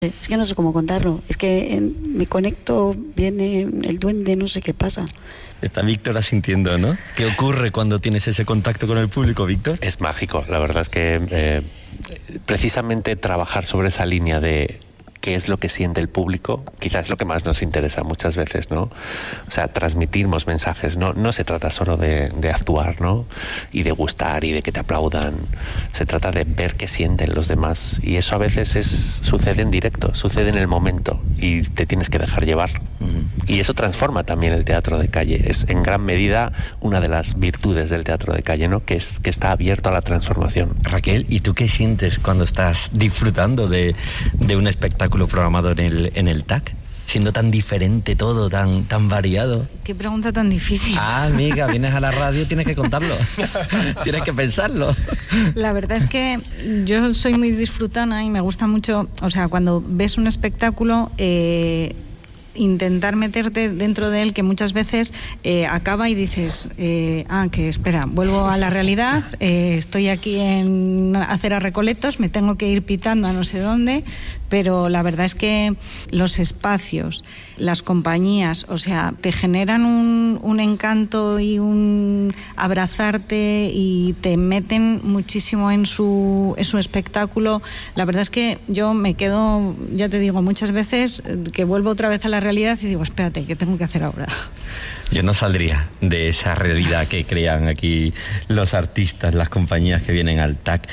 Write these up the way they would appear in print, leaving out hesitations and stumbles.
Es que no sé cómo contarlo. Es que me conecto, viene el duende, no sé qué pasa. Está Víctor asintiendo, ¿no? ¿Qué ocurre cuando tienes ese contacto con el público, Víctor? Es mágico. La verdad es que precisamente trabajar sobre esa línea de qué es lo que siente el público, quizás es lo que más nos interesa muchas veces, ¿no? O sea, transmitimos mensajes, no se trata solo de actuar, ¿no? Y de gustar y de que te aplaudan. Se trata de ver qué sienten los demás. Y eso a veces sucede en directo, sucede en el momento y te tienes que dejar llevar. Y eso transforma también el teatro de calle. Es en gran medida una de las virtudes del teatro de calle, ¿no? Que está abierto a la transformación. Raquel, ¿y tú qué sientes cuando estás disfrutando de un espectáculo programado en el TAC? Siendo tan diferente todo, tan variado. Qué pregunta tan difícil. Ah, amiga, vienes a la radio, tienes que contarlo. Tienes que pensarlo. La verdad es que yo soy muy disfrutona y me gusta mucho, o sea, cuando ves un espectáculo, intentar meterte dentro de él, que muchas veces acaba y dices, que espera, vuelvo a la realidad, estoy aquí en Acera Recoletos, me tengo que ir pitando a no sé dónde, pero la verdad es que los espacios, las compañías, o sea, te generan un encanto y un abrazarte y te meten muchísimo en su espectáculo. La verdad es que yo me quedo, ya te digo, muchas veces que vuelvo otra vez a la realidad y digo, espérate, ¿qué tengo que hacer ahora? Yo no saldría de esa realidad que crean aquí los artistas, las compañías que vienen al TAC.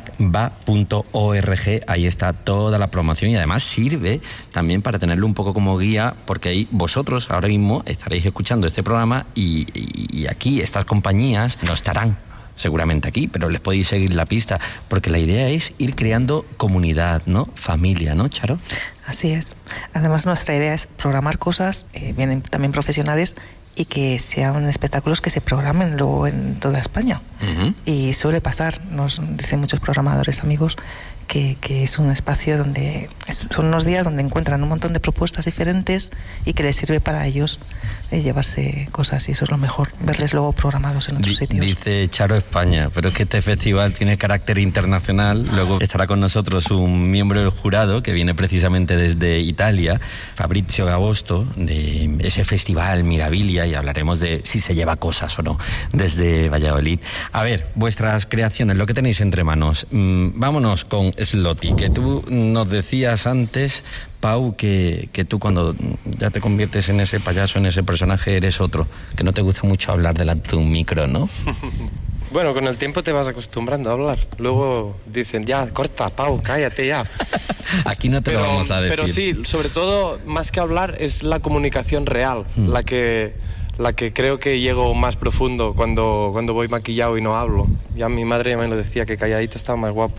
tacva.org, ahí está toda la promoción y además sirve también para tenerlo un poco como guía, porque ahí vosotros ahora mismo estaréis escuchando este programa y aquí estas compañías no estarán seguramente aquí, pero les podéis seguir la pista, porque la idea es ir creando comunidad, ¿no? Familia, ¿no, Charo? Así es. Además, nuestra idea es programar cosas, vienen también profesionales, y que sean espectáculos que se programen luego en toda España. Uh-huh. Y suele pasar, nos dicen muchos programadores amigos, que es un espacio donde son unos días donde encuentran un montón de propuestas diferentes y que les sirve para ellos llevarse cosas, y eso es lo mejor, verles luego programados en otros sitios. Dice Charo España, pero es que este festival tiene carácter internacional. Luego estará con nosotros un miembro del jurado que viene precisamente desde Italia, Fabrizio Gabosto, de ese festival Mirabilia, y hablaremos de si se lleva cosas o no desde Valladolid. A ver, vuestras creaciones, lo que tenéis entre manos. Vámonos con Slotty, que tú nos decías antes, Pau, que tú cuando ya te conviertes en ese payaso, en ese personaje, eres otro, que no te gusta mucho hablar delante de un micro, ¿no? Bueno, con el tiempo te vas acostumbrando a hablar. Luego dicen, ya, corta, Pau, cállate ya. Aquí no te lo vamos a decir. Pero sí, sobre todo, más que hablar, es la comunicación real, la que creo que llego más profundo cuando voy maquillado y no hablo. Ya mi madre me lo decía, que calladito estaba más guapo.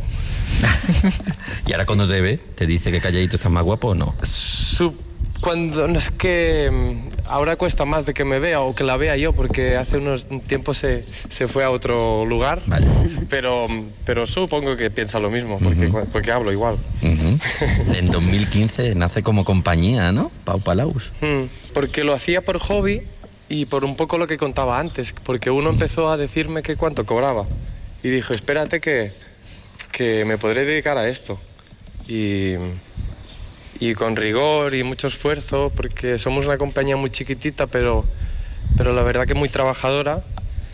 ¿Y ahora cuando te ve, te dice que calladito estás más guapo o no? Cuando no es que ahora cuesta más de que me vea o que la vea yo, porque hace unos tiempos se fue a otro lugar. Vale. Pero supongo que piensa lo mismo, porque hablo igual. En 2015 nace como compañía, ¿no? Pau Palaus. Porque lo hacía por hobby y por un poco lo que contaba antes, porque uno empezó a decirme que cuánto cobraba y dijo, espérate que me podré dedicar a esto, y con rigor y mucho esfuerzo, porque somos una compañía muy chiquitita, pero la verdad que muy trabajadora,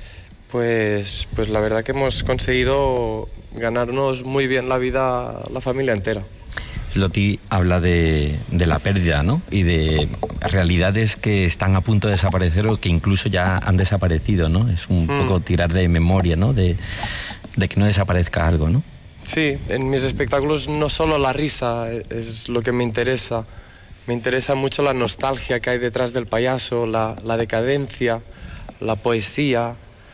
pues la verdad que hemos conseguido ganarnos muy bien la vida, la familia entera. Slotty habla de la pérdida, ¿no? Y de realidades que están a punto de desaparecer o que incluso ya han desaparecido, ¿no? Es un poco tirar de memoria, ¿no? De que no desaparezca algo, ¿no? Sí, en mis espectáculos no solo la risa es lo que me interesa mucho la nostalgia que hay detrás del payaso, la decadencia, la poesía,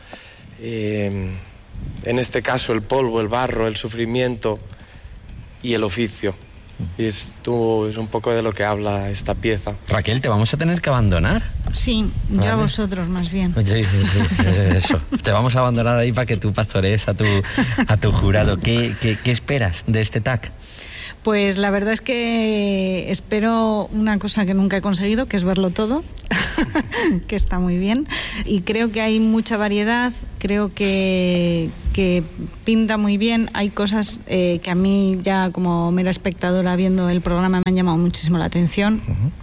en este caso el polvo, el barro, el sufrimiento y el oficio. Y esto es un poco de lo que habla esta pieza. Raquel, ¿te vamos a tener que abandonar? Sí, yo ¿vale? A vosotros más bien. Sí, eso. Te vamos a abandonar ahí para que tú pastorees a tu jurado. ¿Qué esperas de este TAC? Pues la verdad es que espero una cosa que nunca he conseguido, que es verlo todo, que está muy bien. Y creo que hay mucha variedad, creo que que pinta muy bien. Hay cosas que a mí ya como mera espectadora viendo el programa me han llamado muchísimo la atención.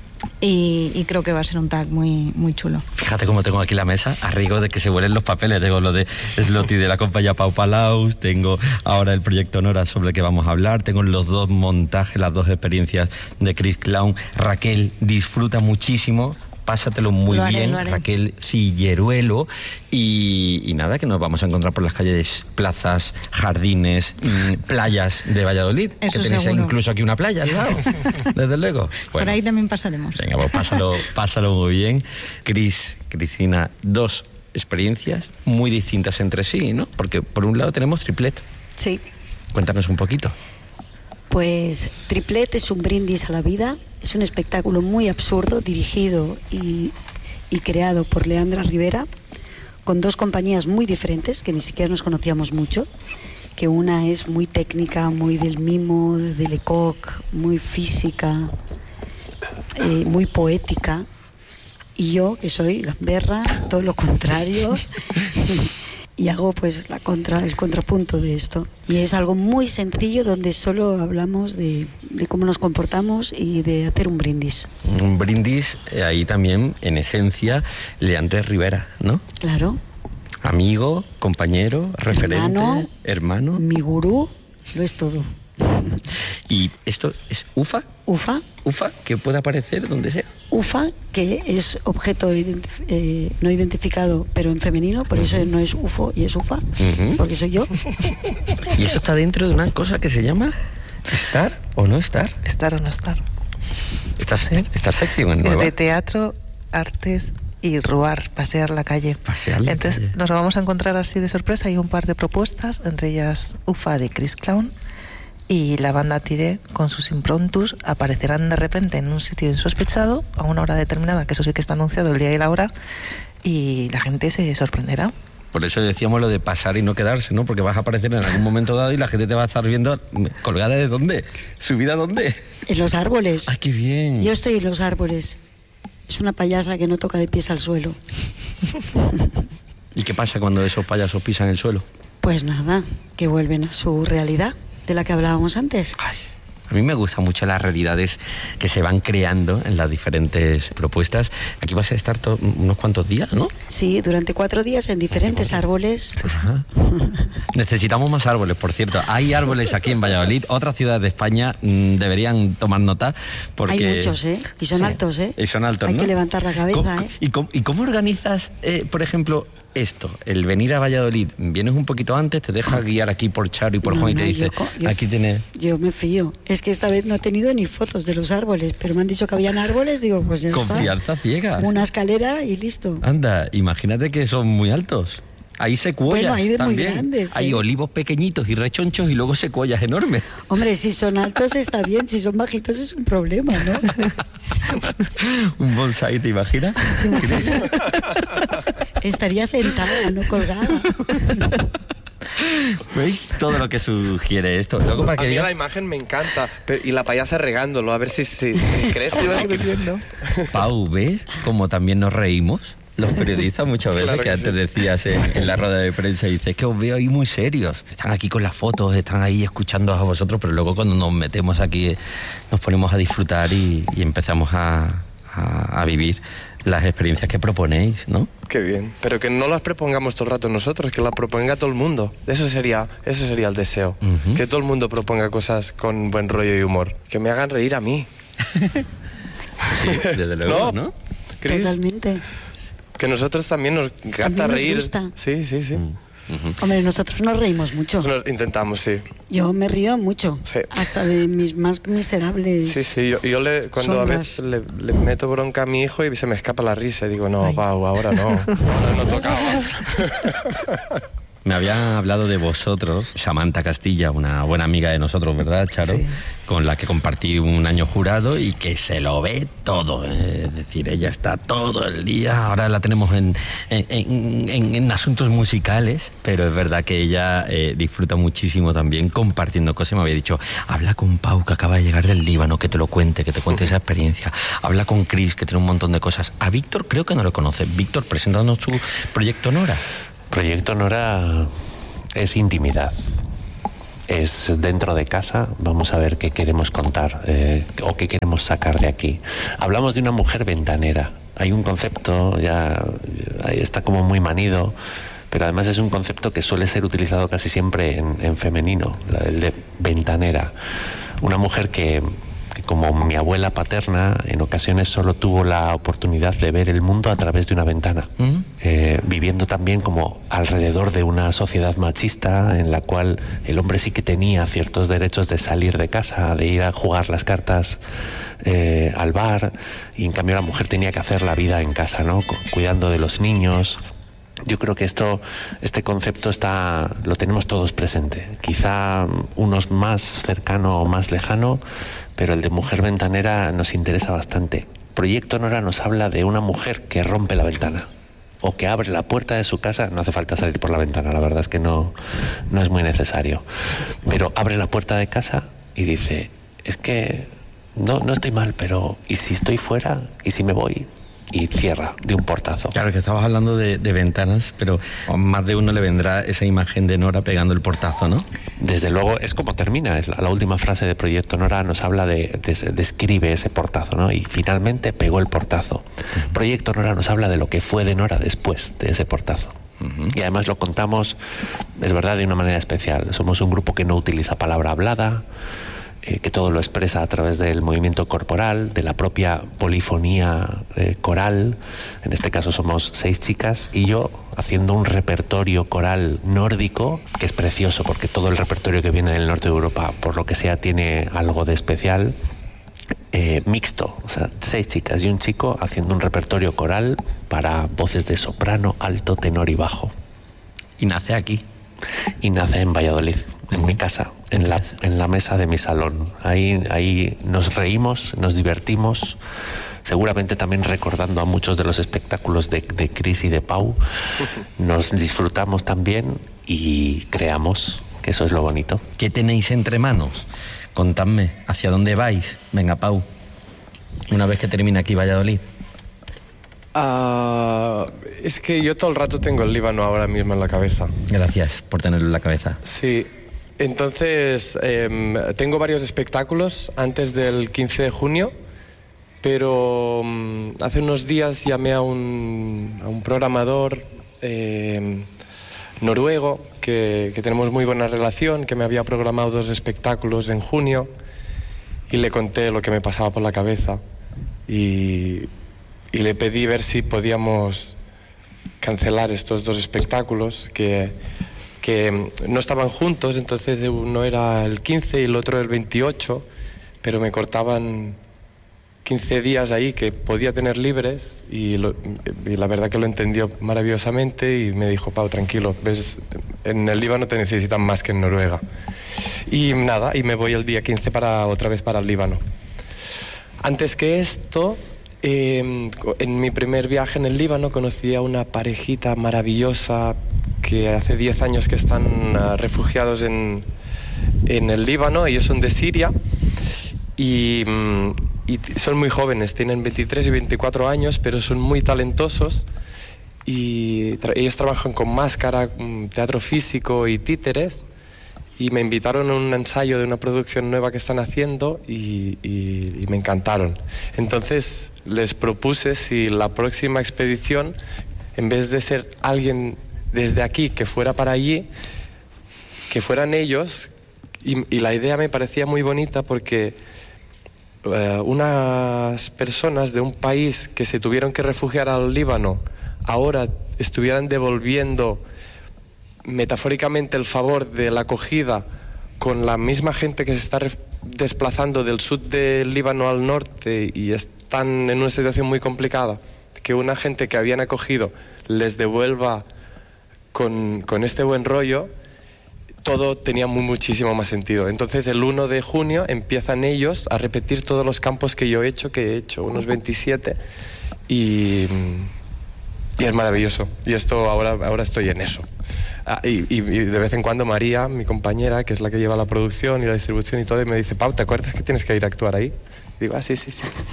Y creo que va a ser un tag muy, muy chulo. Fíjate cómo tengo aquí la mesa, a riesgo de que se vuelen los papeles. Tengo lo de Slotty de la compañía Pau Palaus, tengo ahora el proyecto Nora sobre el que vamos a hablar, tengo los 2 montajes, las 2 experiencias de Chris Clown. Raquel disfruta muchísimo, pásatelo muy bien, Raquel Cilleruelo. Y nada, que nos vamos a encontrar por las calles, plazas, jardines, playas de Valladolid. Eso que tenéis seguro. incluso aquí una playa al lado, desde luego. Bueno, por ahí también pasaremos. Venga, pues pásalo muy bien. Cristina, 2 experiencias muy distintas entre sí, ¿no? Porque por un lado tenemos Triplet. Sí. Cuéntanos un poquito. Pues Triplet es un brindis a la vida. Es un espectáculo muy absurdo, dirigido y creado por Leandra Rivera, con 2 compañías muy diferentes, que ni siquiera nos conocíamos mucho, que una es muy técnica, muy del mimo, de Lecoq, muy física, muy poética, y yo, que soy gamberra, todo lo contrario, y hago pues el contrapunto de esto. Y es algo muy sencillo, donde solo hablamos de cómo nos comportamos y de hacer un brindis. Un brindis, ahí también, en esencia, Leandra Rivera, ¿no? Claro. Amigo, compañero, referente, hermano. Mi gurú, lo es todo. ¿Y esto es UFA? UFA. UFA, que puede aparecer donde sea. UFA, que es objeto no identificado, pero en femenino, por eso no es UFO y es UFA, porque soy yo. Y eso está dentro de una cosa que se llama ¿estar o no estar? Estar o no estar. Esta sección es nueva. Es de teatro, artes y ruar, pasear la calle. Entonces nos vamos a encontrar así de sorpresa. Hay un par de propuestas, entre ellas UFA de Chris Clown, y la banda Tire, con sus improntus, aparecerán de repente en un sitio insospechado a una hora determinada, que eso sí que está anunciado, el día y la hora, y la gente se sorprenderá. Por eso decíamos lo de pasar y no quedarse, ¿no? Porque vas a aparecer en algún momento dado y la gente te va a estar viendo colgada ¿de dónde? ¿Subida dónde? En los árboles. ¡Ah, qué bien! Yo estoy en los árboles. Es una payasa que no toca de pies al suelo. ¿Y qué pasa cuando esos payasos pisan el suelo? Pues nada, que vuelven a su realidad, de la que hablábamos antes. Ay, a mí me gustan mucho las realidades que se van creando en las diferentes propuestas. Aquí vas a estar unos cuantos días, ¿no? Sí, durante 4 días en diferentes árboles. Ajá. Necesitamos más árboles, por cierto. Hay árboles aquí en Valladolid. Otras ciudades de España deberían tomar nota porque... Hay muchos, ¿eh? Y son altos, ¿eh? Y son altos, Hay ¿no? que levantar la cabeza, ¿eh? ¿Y cómo organizas, por ejemplo, esto? El venir a Valladolid. Vienes un poquito antes, te dejas guiar aquí por Charo y por Juan y te dice, aquí tienes... Yo me fío. Es que esta vez no he tenido ni fotos de los árboles, pero me han dicho que habían árboles, digo, pues ya está. Confianza ciega. Una escalera y listo. Anda, imagínate que son muy altos. Hay secuoyas, bueno, hay de también. Muy grandes, hay olivos pequeñitos y rechonchos y luego secuoyas enormes. Hombre, si son altos está bien, si son bajitos es un problema, ¿no? Un bonsai, ¿te imaginas? Estaría sentada, no colgada. ¿Veis? Todo lo que sugiere esto. Luego para que a mí diga... la imagen me encanta. Y la payasa regándolo, a ver si crees que va viendo. Pau, ¿ves? Como también nos reímos los periodistas muchas veces, claro que antes sí. Decías en la rueda de prensa, dices que os veo ahí muy serios. Están aquí con las fotos, están ahí escuchando a vosotros, pero luego cuando nos metemos aquí nos ponemos a disfrutar y empezamos a vivir las experiencias que proponéis, ¿no? Qué bien. Pero que no las propongamos todo el rato nosotros, que las proponga todo el mundo. Eso sería el deseo. Que todo el mundo proponga cosas con buen rollo y humor. Que me hagan reír a mí. Sí, desde luego, ¿no? ¿Chris? Totalmente. Que nosotros también nos encanta reír. Nos gusta. Sí. Hombre, nosotros nos reímos mucho. Intentamos, sí. Yo me río mucho, sí. Hasta de mis más miserables. Sí, yo cuando sombras. A veces le meto bronca a mi hijo y se me escapa la risa y digo, no, Pau, ahora no tocaba. Me había hablado de vosotros, Samantha Castilla, una buena amiga de nosotros, ¿verdad, Charo? Sí. Con la que compartí un año jurado y que se lo ve todo. Es decir, ella está todo el día, ahora la tenemos en asuntos musicales, pero es verdad que ella disfruta muchísimo también compartiendo cosas. Me había dicho, habla con Pau, que acaba de llegar del Líbano, que te cuente esa experiencia. Habla con Chris, que tiene un montón de cosas. A Víctor creo que no lo conoce. Víctor, preséntanos tu proyecto Nora. Proyecto Nora es intimidad. Es dentro de casa, vamos a ver qué queremos contar o qué queremos sacar de aquí. Hablamos de una mujer ventanera. Hay un concepto, ya está como muy manido, pero además es un concepto que suele ser utilizado casi siempre en femenino, el de ventanera. Una mujer que como mi abuela paterna, en ocasiones solo tuvo la oportunidad de ver el mundo a través de una ventana, viviendo también como alrededor de una sociedad machista en la cual el hombre sí que tenía ciertos derechos de salir de casa, de ir a jugar las cartas al bar, y en cambio la mujer tenía que hacer la vida en casa, ¿no? Cuidando de los niños. Yo creo que este concepto lo tenemos todos presente, quizá unos más cercano o más lejano, pero el de mujer ventanera nos interesa bastante. Proyecto Nora nos habla de una mujer que rompe la ventana o que abre la puerta de su casa. No hace falta salir por la ventana, la verdad es que no es muy necesario, pero abre la puerta de casa y dice, es que no estoy mal, pero ¿y si estoy fuera? ¿Y si me voy? Y cierra de un portazo. Claro, que estabas hablando de ventanas, pero a más de uno le vendrá esa imagen de Nora pegando el portazo, ¿no? Desde luego, es como termina, es la última frase de Proyecto Nora, nos habla describe ese portazo, ¿no? Y finalmente pegó el portazo. Proyecto Nora nos habla de lo que fue de Nora después de ese portazo. Y además lo contamos, es verdad, de una manera especial. Somos un grupo que no utiliza palabra hablada, que todo lo expresa a través del movimiento corporal, de la propia polifonía coral. En este caso somos 6 chicas y yo, haciendo un repertorio coral nórdico, que es precioso porque todo el repertorio que viene del norte de Europa, por lo que sea, tiene algo de especial, mixto, o sea, 6 chicas y un chico haciendo un repertorio coral para voces de soprano, alto, tenor y bajo. Y nace aquí. Y nace en Valladolid, en mi casa, en la mesa de mi salón. Ahí nos reímos, nos divertimos, seguramente también recordando a muchos de los espectáculos de Cris y de Pau. Nos disfrutamos también y creamos, que eso es lo bonito. ¿Qué tenéis entre manos? Contadme, ¿hacia dónde vais? Venga, Pau, una vez que termine aquí Valladolid. Es que yo todo el rato tengo el Líbano ahora mismo en la cabeza. Gracias por tenerlo en la cabeza. Sí, entonces tengo varios espectáculos antes del 15 de junio, pero hace unos días llamé a un programador noruego que tenemos muy buena relación, que me había programado 2 espectáculos en junio, y le conté lo que me pasaba por la cabeza y le pedí ver si podíamos cancelar estos 2 espectáculos que no estaban juntos. Entonces uno era el 15 y el otro el 28, pero me cortaban 15 días ahí que podía tener libres, y la verdad que lo entendió maravillosamente y me dijo, Pau, tranquilo, ves, en el Líbano te necesitan más que en Noruega. Y nada, y me voy el día 15 otra vez para el Líbano. Antes que esto, en mi primer viaje en el Líbano conocí a una parejita maravillosa que hace 10 años que están refugiados en el Líbano. Ellos son de Siria y son muy jóvenes, tienen 23 y 24 años, pero son muy talentosos y ellos trabajan con máscara, teatro físico y títeres, y me invitaron a un ensayo de una producción nueva que están haciendo y me encantaron. Entonces les propuse si la próxima expedición, en vez de ser alguien desde aquí que fuera para allí, que fueran ellos, y la idea me parecía muy bonita porque unas personas de un país que se tuvieron que refugiar al Líbano ahora estuvieran devolviendo metafóricamente el favor de la acogida con la misma gente que se está desplazando del sur del Líbano al norte y están en una situación muy complicada, que una gente que habían acogido les devuelva con este buen rollo, todo tenía muchísimo más sentido. Entonces el 1 de junio empiezan ellos a repetir todos los campos que yo he hecho, unos 27, y es maravilloso. Y esto ahora estoy en eso. Y de vez en cuando María, mi compañera, que es la que lleva la producción y la distribución y todo, y me dice, Pau, ¿te acuerdas que tienes que ir a actuar ahí? Y digo, sí.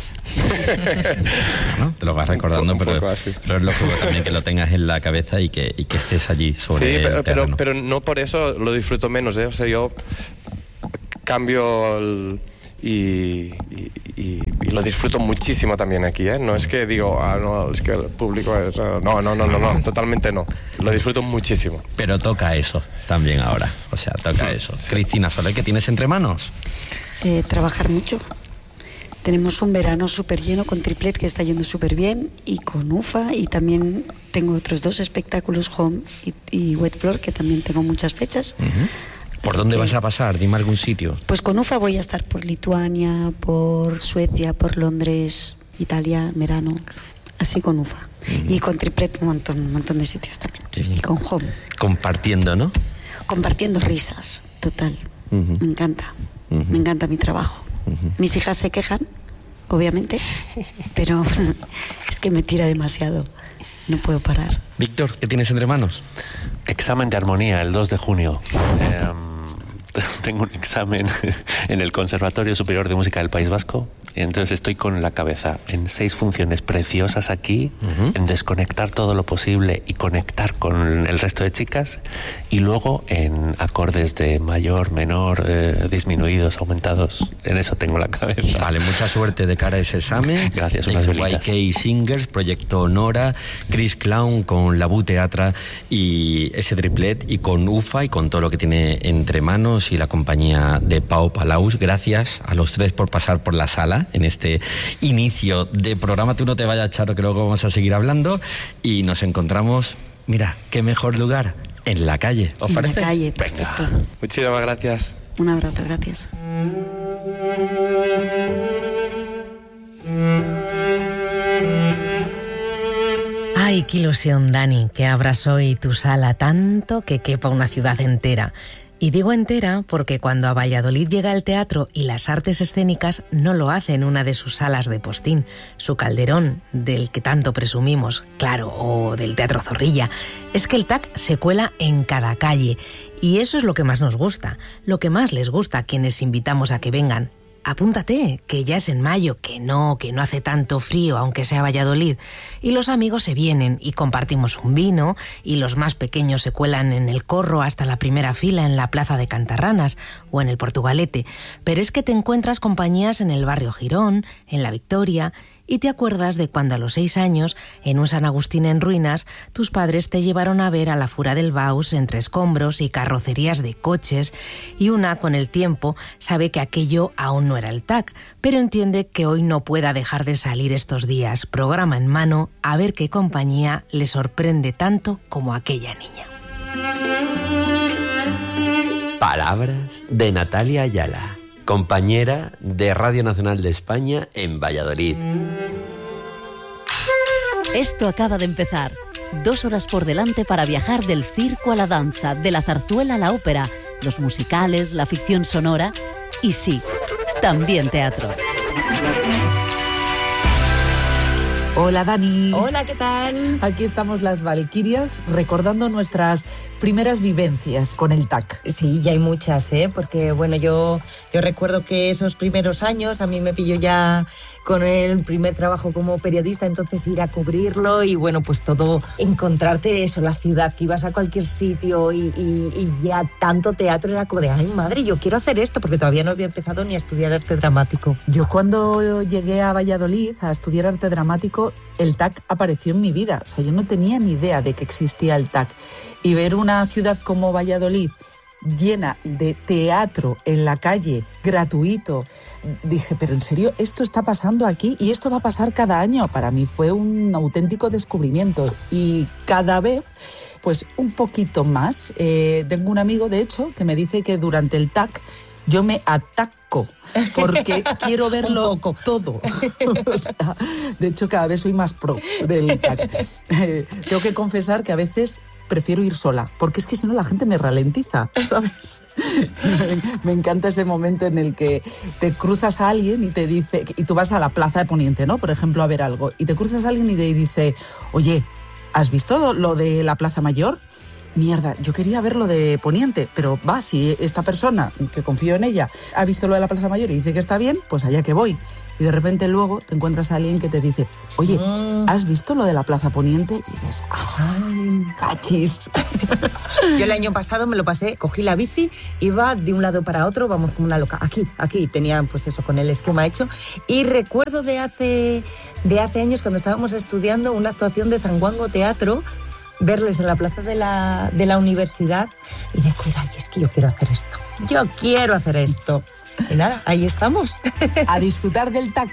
¿no? Te lo vas recordando, un poco así. pero es lógico también que lo tengas en la cabeza y que estés allí sobre el terreno. Pero no por eso lo disfruto menos, ¿eh? O sea, yo cambio y lo disfruto muchísimo también aquí, ¿eh? No es que digo, no, es que el público es... No, totalmente no. Lo disfruto muchísimo. Pero toca eso también ahora, o sea, toca eso. Sí. Cristina Soler, ¿qué tienes entre manos? Trabajar mucho. Tenemos un verano súper lleno con Triplet, que está yendo súper bien, y con UFA, y también tengo otros 2 espectáculos, Home y Wet Floor, que también tengo muchas fechas. ¿Por dónde vas a pasar? Dime algún sitio. Pues con UFA voy a estar por Lituania, por Suecia, por Londres, Italia, verano, así con UFA. Y con Triplet un montón de sitios también. Y con Home. Compartiendo, ¿no? Compartiendo risas, total. Me encanta. Me encanta mi trabajo. Mis hijas se quejan, obviamente, pero es que me tira demasiado. No puedo parar. Víctor, ¿qué tienes entre manos? Examen de armonía el 2 de junio. Tengo un examen en el Conservatorio Superior de Música del País Vasco, y entonces estoy con la cabeza en 6 funciones preciosas aquí, en desconectar todo lo posible y conectar con el resto de chicas, y luego en acordes de mayor, menor, disminuidos, aumentados. En eso tengo la cabeza. Vale, mucha suerte de cara a ese examen. Gracias, unas velitas. YK Singers, Proyecto Nora, Chris Clown con Labu Teatra y ese Triplet, y con UFA y con todo lo que tiene entre manos, y la compañía de Pau Palaus. Gracias a los 3 por pasar por la sala en este inicio de programa. Tú no te vayas, Charo, que luego vamos a seguir hablando, y nos encontramos, mira, qué mejor lugar, en la calle. ¿Os parece? En la calle, perfecto. Muchísimas gracias. Un abrazo, gracias. Ay, qué ilusión, Dani, que abras hoy tu sala tanto que quepa una ciudad entera. Y digo entera porque cuando a Valladolid llega el teatro y las artes escénicas, no lo hace en una de sus salas de postín, su Calderón, del que tanto presumimos, claro, o del Teatro Zorrilla. Es que el TAC se cuela en cada calle, y eso es lo que más nos gusta, lo que más les gusta a quienes invitamos a que vengan. Apúntate, que ya es en mayo, que no hace tanto frío, aunque sea Valladolid. Y los amigos se vienen y compartimos un vino, y los más pequeños se cuelan en el corro hasta la primera fila en la Plaza de Cantarranas o en el Portugalete. Pero es que te encuentras compañías en el barrio Girón, en la Victoria, y te acuerdas de cuando a los 6 años, en un San Agustín en ruinas, tus padres te llevaron a ver a la Fura del Baus entre escombros y carrocerías de coches, y una, con el tiempo, sabe que aquello aún no era el TAC, pero entiende que hoy no pueda dejar de salir estos días, programa en mano, a ver qué compañía le sorprende tanto como aquella niña. Palabras de Natalia Ayala, compañera de Radio Nacional de España en Valladolid. Esto acaba de empezar. 2 horas por delante para viajar del circo a la danza, de la zarzuela a la ópera, los musicales, la ficción sonora y sí, también teatro. Hola, Dani. Hola, ¿qué tal? Aquí estamos las Valquirias recordando nuestras primeras vivencias con el TAC. Sí, ya hay muchas, porque bueno, yo recuerdo que esos primeros años a mí me pilló ya con el primer trabajo como periodista, entonces ir a cubrirlo y bueno, pues todo, encontrarte eso, la ciudad, que ibas a cualquier sitio y ya tanto teatro, era como de, ay madre, yo quiero hacer esto, porque todavía no había empezado ni a estudiar arte dramático. Yo cuando llegué a Valladolid a estudiar arte dramático, el TAC apareció en mi vida. O sea, yo no tenía ni idea de que existía el TAC. Y ver una ciudad como Valladolid llena de teatro en la calle, gratuito, dije, pero en serio, ¿esto está pasando aquí? Y esto va a pasar cada año. Para mí fue un auténtico descubrimiento. Y cada vez, pues un poquito más. Tengo un amigo, de hecho, que me dice que durante el TAC yo me ataco porque quiero verlo todo. O sea, de hecho, cada vez soy más pro del TAC. Tengo que confesar que a veces prefiero ir sola, porque es que si no la gente me ralentiza, ¿sabes? Me encanta ese momento en el que te cruzas a alguien y te dice, y tú vas a la Plaza de Poniente, ¿no? Por ejemplo, a ver algo, y te cruzas a alguien y te dice, oye, ¿has visto lo de la Plaza Mayor? mierda, yo quería ver lo de Poniente, pero va, si esta persona, que confío en ella, ha visto lo de la Plaza Mayor y dice que está bien, pues allá que voy. Y de repente luego te encuentras a alguien que te dice, oye, ¿has visto lo de la Plaza Poniente? Y dices, ¡ay, cachis! Yo el año pasado me lo pasé, cogí la bici, iba de un lado para otro, vamos como una loca. Aquí, tenía pues eso, con el esquema hecho. Y recuerdo de hace años, cuando estábamos estudiando una actuación de Zanguango Teatro, verles en la plaza de la universidad y decir, ay, es que yo quiero hacer esto. Y nada, ahí estamos. A disfrutar del TAC.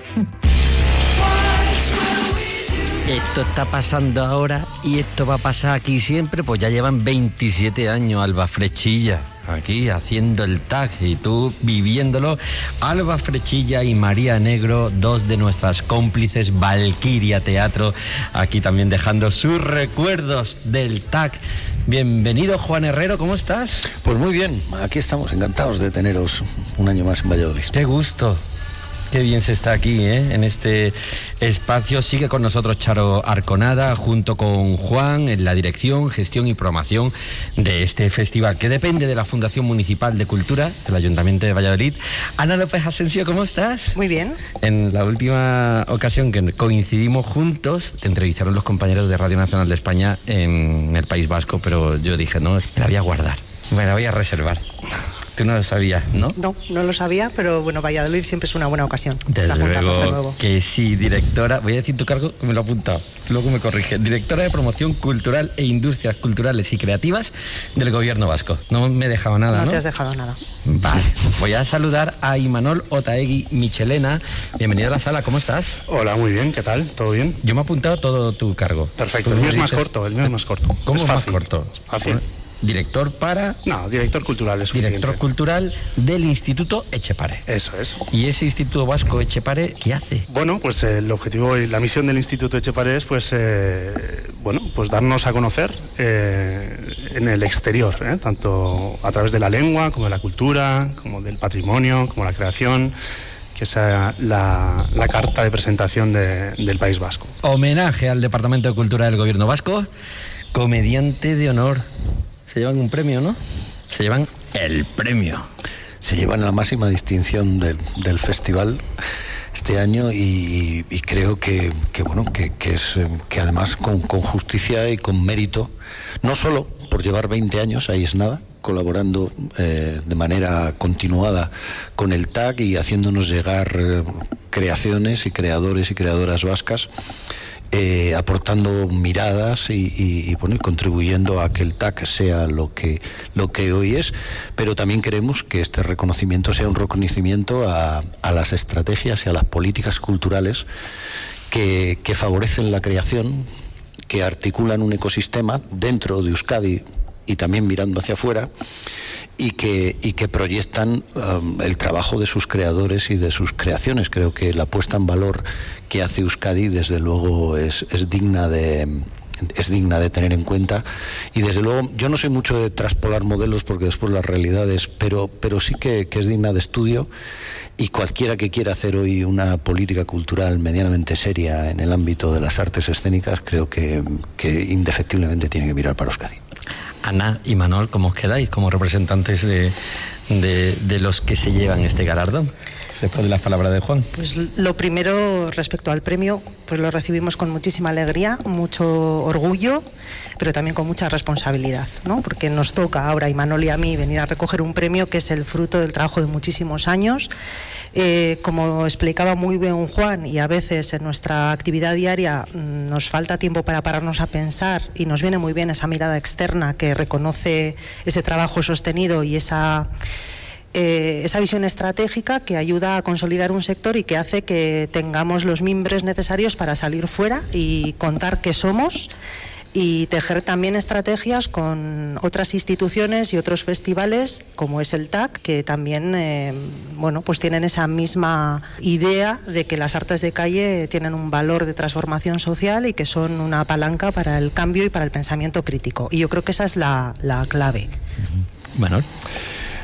Esto está pasando ahora y esto va a pasar aquí siempre, pues ya llevan 27 años Alba Frechilla aquí haciendo el TAC y tú viviéndolo. Alba Frechilla y María Negro, dos de nuestras cómplices, Valquiria Teatro, aquí también dejando sus recuerdos del TAC. Bienvenido, Juan Herrero, ¿cómo estás? Pues muy bien, aquí estamos, encantados de teneros un año más en Valladolid. Qué gusto. Qué bien se está aquí, en este espacio. Sigue con nosotros Charo Arconada, junto con Juan, en la dirección, gestión y promoción de este festival, que depende de la Fundación Municipal de Cultura del Ayuntamiento de Valladolid. Ana López Asensio, ¿cómo estás? Muy bien. En la última ocasión que coincidimos juntos, te entrevistaron los compañeros de Radio Nacional de España en el País Vasco, pero yo dije, no, me la voy a guardar, me la voy a reservar. Tú no lo sabías, ¿no? No lo sabía, pero bueno, Valladolid siempre es una buena ocasión. Desde luego que sí, directora, voy a decir tu cargo, me lo he apuntado, luego me corrige, directora de Promoción Cultural e Industrias Culturales y Creativas del Gobierno Vasco. No me he dejado nada, ¿no? No te has dejado nada. Vale, voy a saludar a Imanol Otaegui Michelena. Bienvenido a la sala, ¿cómo estás? Hola, muy bien, ¿qué tal? ¿Todo bien? Yo me he apuntado todo tu cargo. Perfecto, el mío es más corto, ¿Cómo es más fácil. corto? Fácil. Director para... No, director cultural es suficiente. Director cultural del Instituto Etxepare. Eso es. ¿Y ese Instituto Vasco Etxepare qué hace? Bueno, pues el objetivo y la misión del Instituto Etxepare es pues darnos a conocer en el exterior, tanto a través de la lengua, como de la cultura, como del patrimonio, como la creación, que es la carta de presentación del País Vasco. Homenaje al Departamento de Cultura del Gobierno Vasco, comediante de honor. Se llevan un premio, ¿no? Se llevan el premio. Se llevan la máxima distinción del festival este año y creo que además con justicia y con mérito, no solo por llevar 20 años, ahí es nada, colaborando de manera continuada con el TAC y haciéndonos llegar creaciones y creadores y creadoras vascas, aportando miradas y contribuyendo a que el TAC sea lo que hoy es, pero también queremos que este reconocimiento sea un reconocimiento a las estrategias y a las políticas culturales que favorecen la creación, que articulan un ecosistema dentro de Euskadi y también mirando hacia afuera, y que proyectan el trabajo de sus creadores y de sus creaciones. Creo que la puesta en valor que hace Euskadi desde luego es digna de tener en cuenta, y desde luego yo no sé mucho de traspolar modelos porque después las realidades, pero sí que es digna de estudio, y cualquiera que quiera hacer hoy una política cultural medianamente seria en el ámbito de las artes escénicas creo que indefectiblemente tiene que mirar para Euskadi. Ana y Manol, ¿cómo os quedáis como representantes de los que se llevan este galardón? Después de las palabras de Juan. Pues lo primero, respecto al premio, pues lo recibimos con muchísima alegría, mucho orgullo, pero también con mucha responsabilidad, ¿no? Porque nos toca ahora, a Imanol y a mí, venir a recoger un premio que es el fruto del trabajo de muchísimos años. Como explicaba muy bien Juan, y a veces en nuestra actividad diaria nos falta tiempo para pararnos a pensar, y nos viene muy bien esa mirada externa que reconoce ese trabajo sostenido y esa visión estratégica que ayuda a consolidar un sector y que hace que tengamos los mimbres necesarios para salir fuera y contar qué somos, y tejer también estrategias con otras instituciones y otros festivales como es el TAC, que también pues tienen esa misma idea de que las artes de calle tienen un valor de transformación social y que son una palanca para el cambio y para el pensamiento crítico, y yo creo que esa es la clave. Bueno.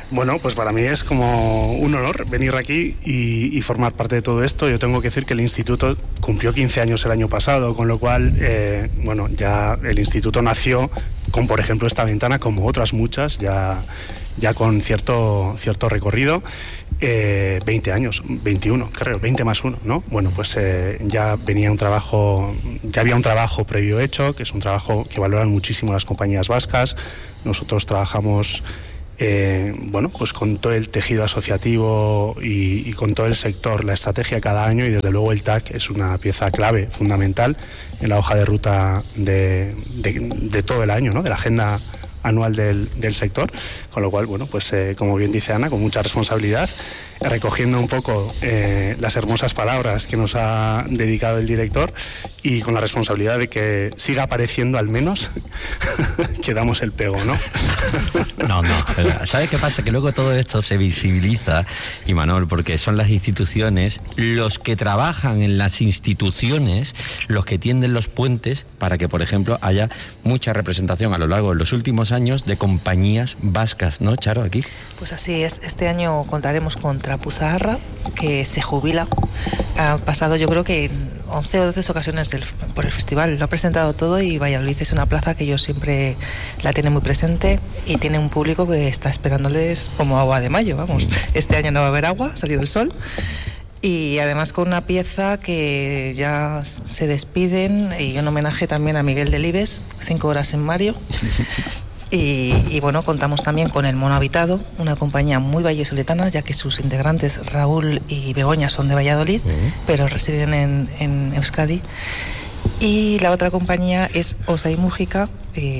Bueno, pues para mí es como un honor venir aquí y formar parte de todo esto. Yo tengo que decir que el instituto cumplió 15 años el año pasado, con lo cual, bueno, ya el instituto nació con, por ejemplo, esta ventana, como otras muchas, ya con cierto recorrido. 20 años, 21, creo, 20 más 1, ¿no? Bueno, pues ya había un trabajo previo hecho, que es un trabajo que valoran muchísimo las compañías vascas. Nosotros trabajamos bueno, pues con todo el tejido asociativo y con todo el sector, la estrategia cada año, y desde luego el TAC es una pieza clave, fundamental en la hoja de ruta de todo el año, ¿no? De la agenda anual del sector, con lo cual, bueno, pues como bien dice Ana, con mucha responsabilidad, recogiendo un poco las hermosas palabras que nos ha dedicado el director, y con la responsabilidad de que siga apareciendo al menos que damos el pego, ¿no? No, ¿sabes qué pasa? Que luego todo esto se visibiliza, Imanol, porque son las instituciones, los que trabajan en las instituciones, los que tienden los puentes para que, por ejemplo, haya mucha representación a lo largo de los últimos años de compañías vascas, ¿no, Charo, aquí? Pues así es. Este año contaremos con Trapuzaharra, que se jubila. Ha pasado, yo creo que 11 o 12 ocasiones por el festival. Lo ha presentado todo, y Valladolid es una plaza que yo siempre la tiene muy presente y tiene un público que está esperándoles como agua de mayo, vamos. Este año no va a haber agua, ha salido el sol. Y además con una pieza que ya se despiden, y un homenaje también a Miguel Delibes, 5 horas en Mario. Y bueno, contamos también con El Mono Habitado, una compañía muy vallisoletana, ya que sus integrantes Raúl y Begoña son de Valladolid, pero residen en Euskadi. Y la otra compañía es Osa y Mújica,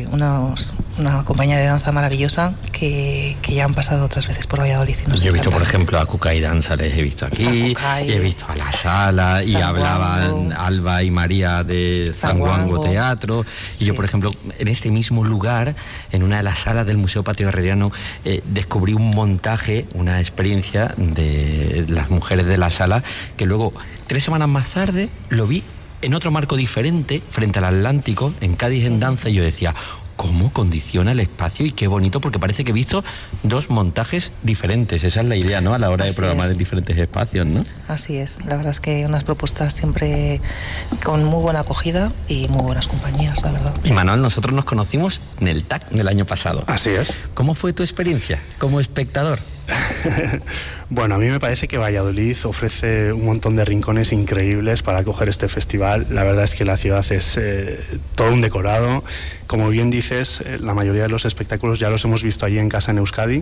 una compañía de danza maravillosa que ya han pasado otras veces por Valladolid. Y nos Yo he visto, encanta. por ejemplo, a Cucay Danza, les he visto aquí, y he visto a La Sala, y hablaban Alba y María de Zanguango Teatro. Y yo, por ejemplo, en este mismo lugar, en una de las salas del Museo Patio Herreriano, descubrí un montaje, una experiencia de las mujeres de La Sala, que luego, 3 semanas más tarde, lo vi en otro marco diferente, frente al Atlántico, en Cádiz en danza, y yo decía, ¿cómo condiciona el espacio? Y qué bonito, porque parece que he visto 2 montajes diferentes. Esa es la idea, ¿no? A la hora de programar en diferentes espacios, ¿no? Así es. La verdad es que unas propuestas siempre con muy buena acogida y muy buenas compañías, la verdad. Y Manuel, nosotros nos conocimos en el TAC del año pasado. Así es. ¿Cómo fue tu experiencia como espectador? Bueno, a mí me parece que Valladolid ofrece un montón de rincones increíbles para acoger este festival. La verdad es que la ciudad es todo un decorado. Como bien dices, la mayoría de los espectáculos ya los hemos visto allí en casa en Euskadi.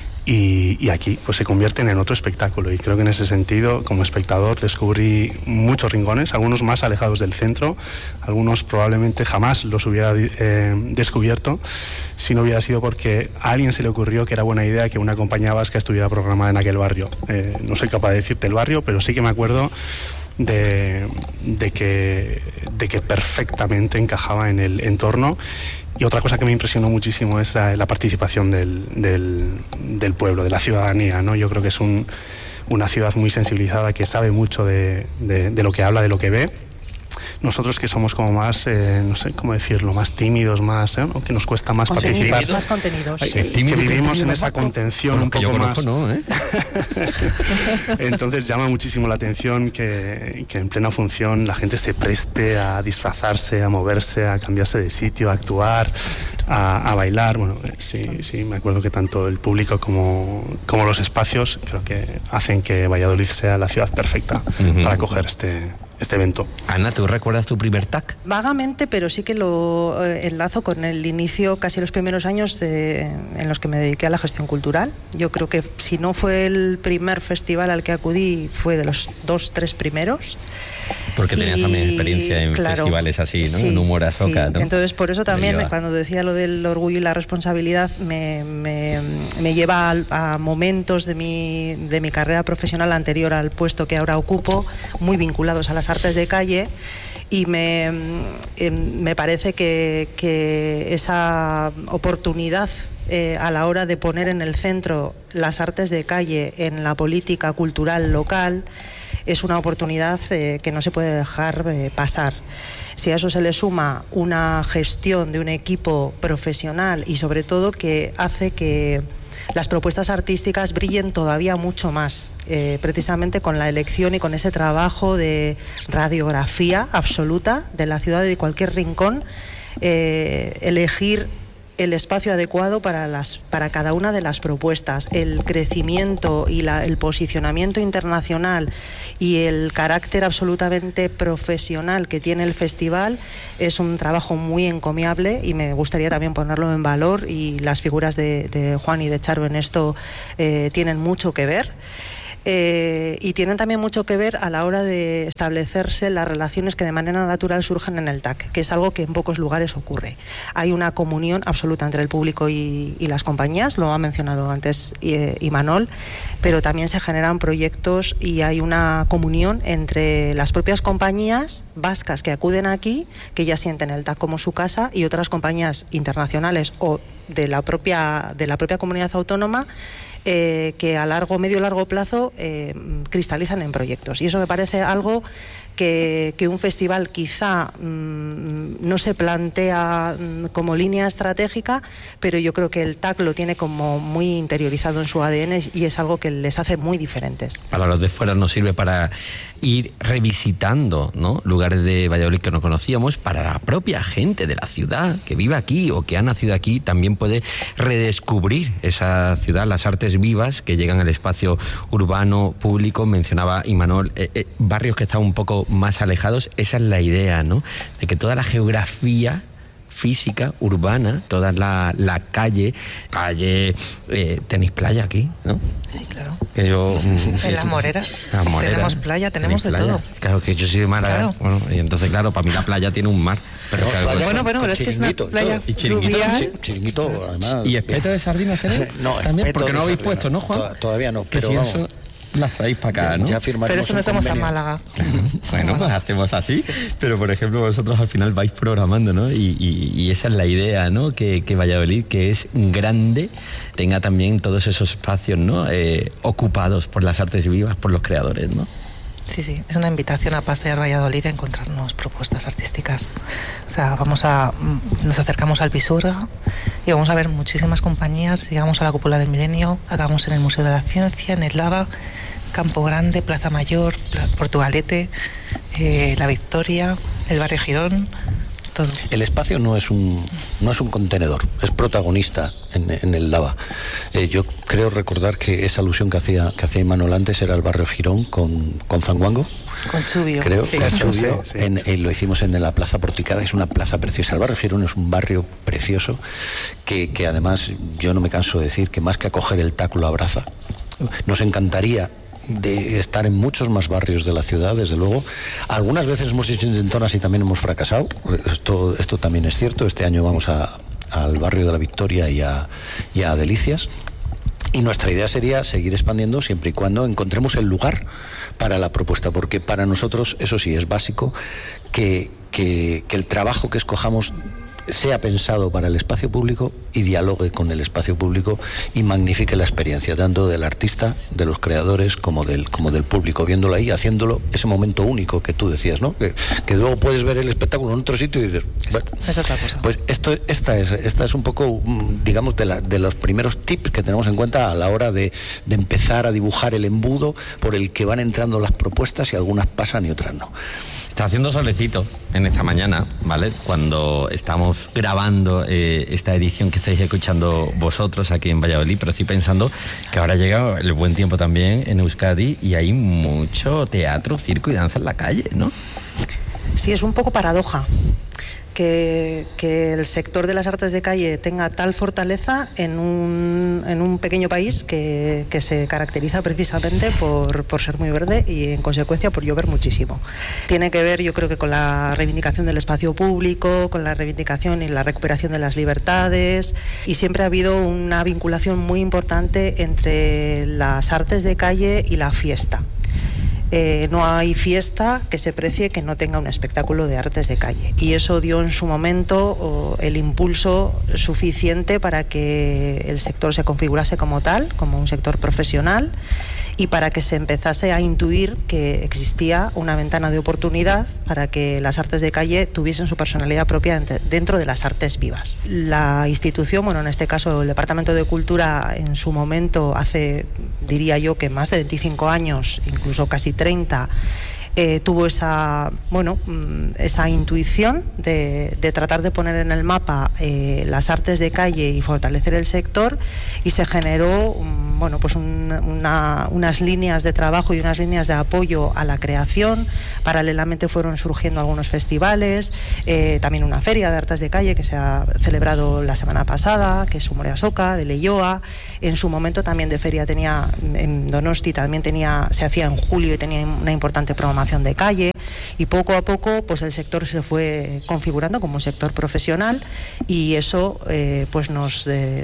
Y aquí pues se convierten en otro espectáculo, y creo que en ese sentido, como espectador, descubrí muchos rincones, algunos más alejados del centro, algunos probablemente jamás los hubiera descubierto si no hubiera sido porque a alguien se le ocurrió que era buena idea que una compañía vasca estuviera programada en aquel barrio. No soy capaz de decirte el barrio, pero sí que me acuerdo de que perfectamente encajaba en el entorno. Y otra cosa que me impresionó muchísimo es la participación del pueblo, de la ciudadanía, ¿no? Yo creo que es una ciudad muy sensibilizada, que sabe mucho de lo que habla, de lo que ve. Nosotros, que somos como más, no sé cómo decirlo, más tímidos, más, ¿no? Que nos cuesta más participar. Más contenidos. Que vivimos en esa contención un poco más. ¿No? Entonces llama muchísimo la atención que en plena función la gente se preste a disfrazarse, a moverse, a cambiarse de sitio, a actuar, a bailar. Bueno, sí, me acuerdo que tanto el público como los espacios creo que hacen que Valladolid sea la ciudad perfecta para acoger este evento. Ana, ¿tú recuerdas tu primer TAC? Vagamente, pero sí que lo enlazo con el inicio, casi los primeros años en los que me dediqué a la gestión cultural. Yo creo que si no fue el primer festival al que acudí, fue de los 2-3 primeros. Porque tenías también experiencia en festivales así, ¿no? Sí, en humor a soca, sí. ¿no? Entonces, por eso también, cuando decía lo del orgullo y la responsabilidad, me lleva a momentos de mi carrera profesional anterior al puesto que ahora ocupo, muy vinculados a las artes de calle. Y me parece que esa oportunidad a la hora de poner en el centro las artes de calle en la política cultural local es una oportunidad que no se puede dejar pasar. Si a eso se le suma una gestión de un equipo profesional y sobre todo que hace que las propuestas artísticas brillen todavía mucho más, precisamente con la elección y con ese trabajo de radiografía absoluta de la ciudad y de cualquier rincón, elegir el espacio adecuado para cada una de las propuestas, el crecimiento y el posicionamiento internacional y el carácter absolutamente profesional que tiene el festival es un trabajo muy encomiable y me gustaría también ponerlo en valor, y las figuras de Juan y de Charo en esto tienen mucho que ver. Y tienen también mucho que ver a la hora de establecerse las relaciones que de manera natural surgen en el TAC, que es algo que en pocos lugares ocurre. Hay una comunión absoluta entre el público y las compañías, lo ha mencionado antes Imanol, pero también se generan proyectos y hay una comunión entre las propias compañías vascas que acuden aquí, que ya sienten el TAC como su casa, y otras compañías internacionales o de la propia comunidad autónoma, que a medio largo plazo cristalizan en proyectos, y eso me parece algo que un festival quizá no se plantea como línea estratégica, pero yo creo que el TAC lo tiene como muy interiorizado en su ADN y es algo que les hace muy diferentes. Para los de fuera nos sirve para ir revisitando, ¿no?, lugares de Valladolid que no conocíamos. Para la propia gente de la ciudad que vive aquí o que ha nacido aquí, también puede redescubrir esa ciudad, las artes vivas que llegan al espacio urbano público. Mencionaba Imanol barrios que están un poco más alejados. Esa es la idea, ¿no?, de que toda la geografía física, urbana, toda la calle, tenéis playa aquí, ¿no? Sí, claro. Que yo, en las Moreras. Tenemos playa, tenemos de todo. Claro, que yo soy de Málaga, claro. Bueno, y entonces, claro, para mí la playa tiene un mar. Pero no, claro, bueno, pero es que es una playa chiringuito, además. ¿Y espeto de sardinas tenéis? No, también, porque no habéis puesto, ¿no, Juan? Todavía no, pero si vamos. Eso las traéis para acá, ¿no? Ya firmaremos. Pero eso no estamos a Málaga. Bueno, pues hacemos así. Sí. Pero, por ejemplo, vosotros al final vais programando, ¿no? Y esa es la idea, ¿no? Que Valladolid, que es grande, tenga también todos esos espacios, ¿no?, ocupados por las artes vivas, por los creadores, ¿no? Sí, es una invitación a pasear Valladolid a encontrarnos propuestas artísticas. O sea, nos acercamos al Pisuerga y vamos a ver muchísimas compañías. Llegamos a la Cúpula del Milenio, acabamos en el Museo de la Ciencia, en el Lava, Campo Grande, Plaza Mayor, Portugalete, La Victoria, el Barrio Girón. Todo. El espacio no es un contenedor, es protagonista en el Lava. Yo creo recordar que esa alusión que hacía Imanol antes era el Barrio Girón con Zanguango. Con Chubio. Creo, sí, con Chubio. Sí. Lo hicimos en la Plaza Porticada, es una plaza preciosa. El Barrio Girón es un barrio precioso que además yo no me canso de decir que más que acoger el TAC lo abraza. Nos encantaría de estar en muchos más barrios de la ciudad, desde luego. Algunas veces hemos hecho intentonas y también hemos fracasado. Esto también es cierto. Este año vamos al barrio de la Victoria y a Delicias. Y nuestra idea sería seguir expandiendo siempre y cuando encontremos el lugar para la propuesta, porque para nosotros, eso sí, es básico que el trabajo que escojamos sea pensado para el espacio público y dialogue con el espacio público y magnifique la experiencia, tanto del artista, de los creadores, como del público, viéndolo ahí, haciéndolo ese momento único que tú decías, ¿no? Que luego puedes ver el espectáculo en otro sitio y dices, bueno, es otra cosa. Pues esta es un poco, digamos, de los primeros tips que tenemos en cuenta a la hora de empezar a dibujar el embudo por el que van entrando las propuestas, y algunas pasan y otras no. Está haciendo solecito en esta mañana, ¿vale?, cuando estamos grabando esta edición que estáis escuchando vosotros aquí en Valladolid, pero estoy pensando que ahora llega el buen tiempo también en Euskadi y hay mucho teatro, circo y danza en la calle, ¿no? Sí, es un poco paradoja que el sector de las artes de calle tenga tal fortaleza en un pequeño país que se caracteriza precisamente por ser muy verde y en consecuencia por llover muchísimo. Tiene que ver, yo creo, que con la reivindicación del espacio público, con la reivindicación y la recuperación de las libertades, y siempre ha habido una vinculación muy importante entre las artes de calle y la fiesta. No hay fiesta que se precie que no tenga un espectáculo de artes de calle, y eso dio en su momento el impulso suficiente para que el sector se configurase como tal, como un sector profesional, y para que se empezase a intuir que existía una ventana de oportunidad para que las artes de calle tuviesen su personalidad propia dentro de las artes vivas. La institución, bueno, en este caso el Departamento de Cultura, en su momento, hace, diría yo, que más de 25 años, incluso casi 30, tuvo esa intuición de tratar de poner en el mapa las artes de calle y fortalecer el sector, y se generó unas líneas de trabajo y unas líneas de apoyo a la creación. Paralelamente fueron surgiendo algunos festivales, también una feria de artes de calle que se ha celebrado la semana pasada, que es Umorea Soka, de Leioa. En su momento también de feria en Donosti se hacía en julio y tenía una importante programación de calle, y poco a poco pues el sector se fue configurando como un sector profesional, y eso pues nos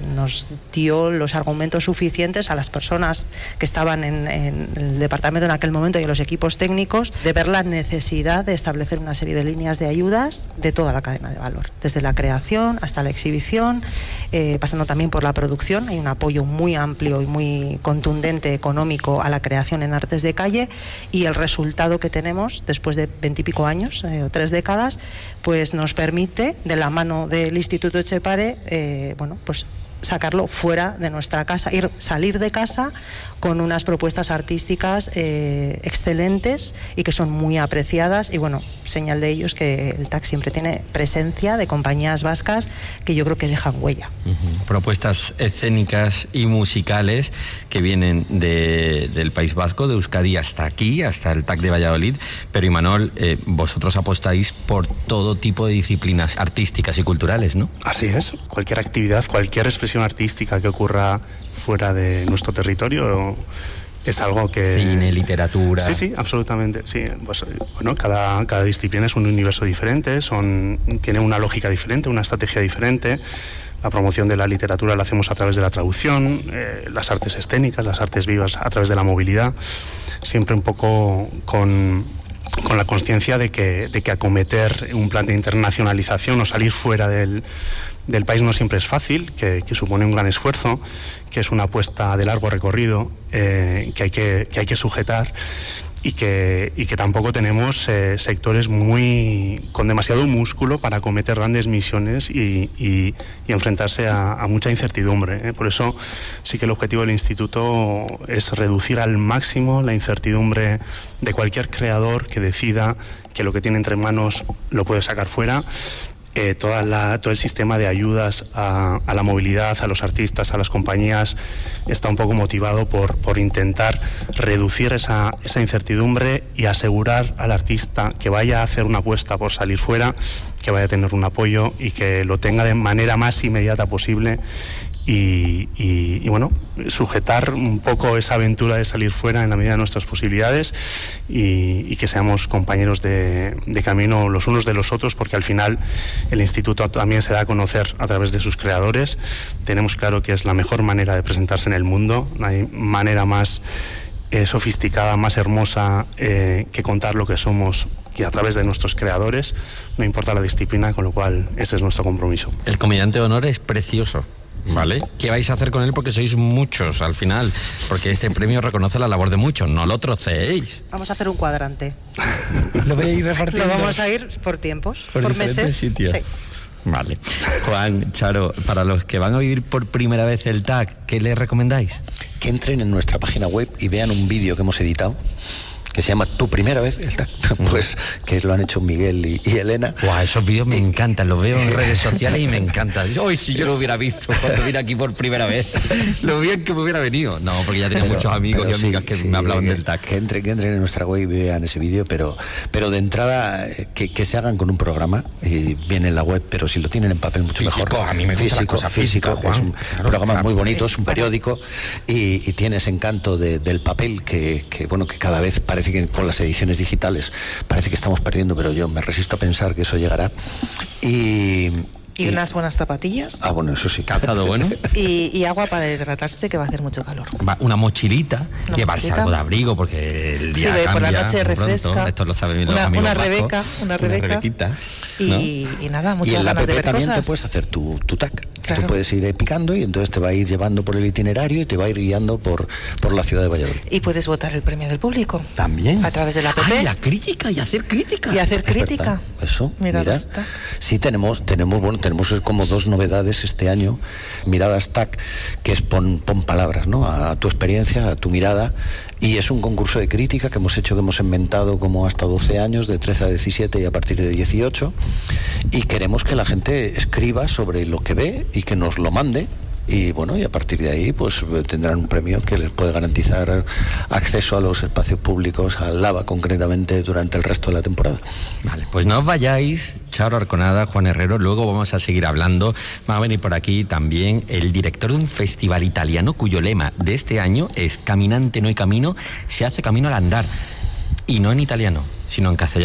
dio los argumentos suficientes a las personas que estaban en el departamento en aquel momento y a los equipos técnicos de ver la necesidad de establecer una serie de líneas de ayudas de toda la cadena de valor, desde la creación hasta la exhibición, pasando también por la producción. Hay un apoyo muy amplio y muy contundente económico a la creación en artes de calle, y el resultado que tenemos después de 20 y pico años o 3 décadas pues nos permite, de la mano del Instituto Etxepare, pues sacarlo fuera de nuestra casa, salir de casa con unas propuestas artísticas excelentes y que son muy apreciadas, y bueno, señal de ello es que el TAC siempre tiene presencia de compañías vascas que yo creo que dejan huella. Propuestas escénicas y musicales que vienen del País Vasco, de Euskadi hasta aquí, hasta el TAC de Valladolid. Pero Imanol, vosotros apostáis por todo tipo de disciplinas artísticas y culturales, ¿no? Así es, cualquier actividad, cualquier expresión artística que ocurra fuera de nuestro territorio es algo que... Cine, literatura... Sí, absolutamente. Sí. Pues, cada disciplina es un universo diferente, tiene una lógica diferente, una estrategia diferente. La promoción de la literatura la hacemos a través de la traducción, las artes escénicas, las artes vivas a través de la movilidad, siempre un poco con la consciencia de que acometer un plan de internacionalización o salir fuera del país no siempre es fácil, que supone un gran esfuerzo, que es una apuesta de largo recorrido, que hay que sujetar, y que tampoco tenemos sectores con demasiado músculo para acometer grandes misiones y enfrentarse a mucha incertidumbre. Por eso sí que el objetivo del Instituto es reducir al máximo la incertidumbre de cualquier creador que decida que lo que tiene entre manos lo puede sacar fuera. Todo el sistema de ayudas a la movilidad, a los artistas, a las compañías, está un poco motivado por intentar reducir esa incertidumbre y asegurar al artista que vaya a hacer una apuesta por salir fuera, que vaya a tener un apoyo y que lo tenga de manera más inmediata posible. Y bueno, sujetar un poco esa aventura de salir fuera en la medida de nuestras posibilidades, y que seamos compañeros de camino los unos de los otros, porque al final el Instituto también se da a conocer a través de sus creadores. Tenemos claro que es la mejor manera de presentarse en el mundo, no hay manera más sofisticada, más hermosa que contar lo que somos, y a través de nuestros creadores, no importa la disciplina, con lo cual ese es nuestro compromiso. El comediante de honor es precioso, ¿vale? ¿Qué vais a hacer con él? Porque sois muchos al final, porque este premio reconoce la labor de muchos, no lo troceéis. Vamos a hacer un cuadrante. ¿Lo veis repartiendo? Lo vamos a ir por tiempos, por meses. Sitios. Sí. Vale. Juan, Charo, para los que van a vivir por primera vez el TAC, ¿qué les recomendáis? Que entren en nuestra página web y vean un vídeo que hemos editado, que se llama Tu primera vez, el TAC, pues que lo han hecho Miguel y Elena. Guau, esos vídeos me encantan, los veo en redes sociales y me encantan. Hoy si yo lo hubiera visto cuando vine aquí por primera vez, lo bien que me hubiera venido. No, porque ya tenía muchos amigos y amigas que me hablaban del TAC. Que entren en nuestra web y vean ese vídeo, pero de entrada que se hagan con un programa, y viene en la web, pero si lo tienen en papel mucho físico, mejor. A mí me gusta la cosa física, Juan. Es un programa muy bonito, es un periódico, y tiene ese encanto del papel que cada vez parece que con las ediciones digitales parece que estamos perdiendo, pero yo me resisto a pensar que eso llegará. Y unas buenas zapatillas. Ah, bueno, eso sí. Calzado bueno. Y agua para hidratarse, que va a hacer mucho calor. Una mochilita, llevarse algo de abrigo, porque el día cambia. Por la noche refresca. Pronto. Esto lo saben los amigos una rebeca. Rebequita, ¿no? Y nada, muchas ganas de ver cosas. Y en la PP también te puedes hacer tu TAC. que tú puedes ir picando y entonces te va a ir llevando por el itinerario y te va a ir guiando por la ciudad de Valladolid. Y puedes votar el premio del público. También. A través de la app. ¡Ay, la crítica! Y hacer crítica. Y hacer crítica. Eso, mira. Sí, tenemos como 2 novedades este año. Miradas TAC, que es pon palabras, ¿no? A tu experiencia, a tu mirada. Y es un concurso de crítica que hemos inventado como hasta 12 años, de 13 a 17 y a partir de 18. Y queremos que la gente escriba sobre lo que ve y que nos lo mande. Y bueno, y a partir de ahí pues tendrán un premio que les puede garantizar acceso a los espacios públicos, al Lava concretamente, durante el resto de la temporada. Vale, pues no os vayáis, Charo Arconada, Juan Herrero, luego vamos a seguir hablando. Va a venir por aquí también el director de un festival italiano cuyo lema de este año es Caminante no hay camino, se hace camino al andar. Y no en italiano, sino en castellano.